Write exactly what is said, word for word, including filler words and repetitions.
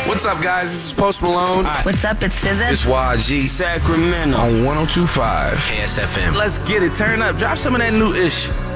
What's up, guys? This is Post Malone. Right. What's up? It's S Z A. It's Y G. Sacramento On one oh two point five K S F M. Let's get it. Turn up. Drop some of that new ish.